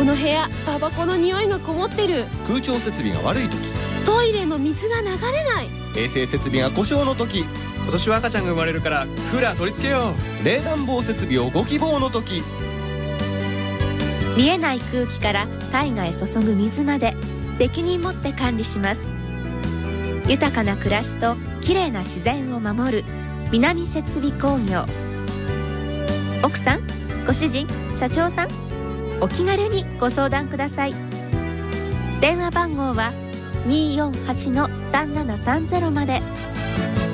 この部屋タバコの匂いがこもってる。 空調設備が悪い時、 トイレの水が流れない。 衛生設備が故障の時、 今年は赤ちゃんが生まれるからクーラー取り付けよう。 冷暖房設備をご希望の時。 見えない空気から体外へ注ぐ水まで責任持って管理します。豊かな暮らしときれいな自然を守る南設備工業。奥さん、ご主人、社長さん、お気軽にご相談ください。電話番号は248-3730まで。